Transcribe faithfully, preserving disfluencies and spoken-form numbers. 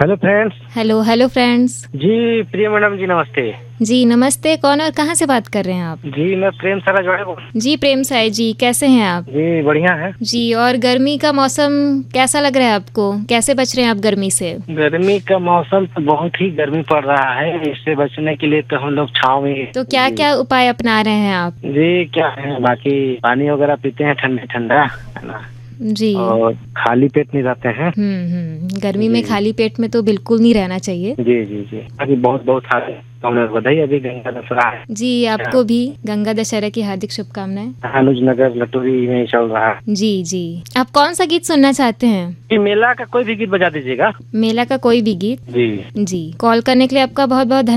Hello friends. Hello hello friends. जी प्रिय madam जी, नमस्ते। जी नमस्ते। कौन और कहाँ से बात कर रहे हैं आप? जी मैं प्रेम सारा जोड़े बोल। जी प्रेम साय जी, कैसे हैं आप? जी बढ़िया है जी। और गर्मी का मौसम कैसा लग रहा है आपको? कैसे बच रहे हैं आप गर्मी से? गर्मी का मौसम तो बहुत ही गर्मी पड़ रहा है। इससे बचने के लिए तो हम लोग छाँव में। तो क्या क्या उपाय अपना रहे हैं आप? जी क्या है, बाकी पानी वगैरह पीते हैं ठंडा ठंडा, है ना। जी। और खाली पेट नहीं रहते हैं। हम्म हम्म गर्मी में खाली पेट में तो बिल्कुल नहीं रहना चाहिए। जी जी जी अभी बहुत बहुत हार्दिक बधाई। अभी गंगा दशहरा है। जी आपको भी गंगा दशहरा की हार्दिक शुभकामनाएं। अनुज नगर लटोरी में चल रहा है। जी जी आप कौन सा गीत सुनना चाहते हैं? ये मेला का कोई भी गीत बजा दीजिएगा। मेला का कोई भी गीत। जी जी कॉल करने के लिए आपका बहुत बहुत